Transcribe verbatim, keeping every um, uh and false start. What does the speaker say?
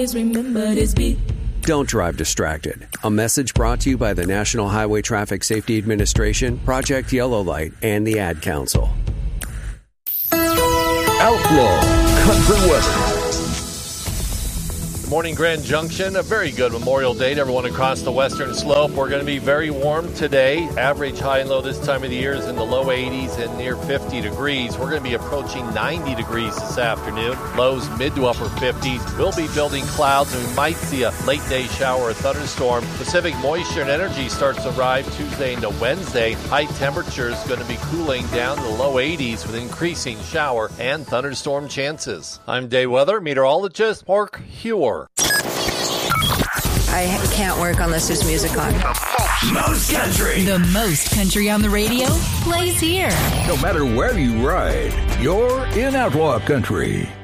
remember this beat. Don't drive distracted. A message brought to you by the National Highway Traffic Safety Administration, Project Yellow Light, and the Ad Council. Outlaw Country Weather. Morning, Grand Junction. A very good Memorial Day to everyone across the western slope. We're going to be very warm today. Average high and low this time of the year is in the low eighties and near fifty degrees. We're going to be approaching ninety degrees this afternoon. Lows mid to upper fifties. We'll be building clouds, and we might see a late day shower or thunderstorm. Pacific moisture and energy starts to arrive Tuesday into Wednesday. High temperatures going to be cooling down to the low eighties with increasing shower and thunderstorm chances. I'm Day Weather Meteorologist Mark Hewer. I can't work unless there's music on. Most country. The most country on the radio plays here. No matter where you ride, you're in Outlaw Country.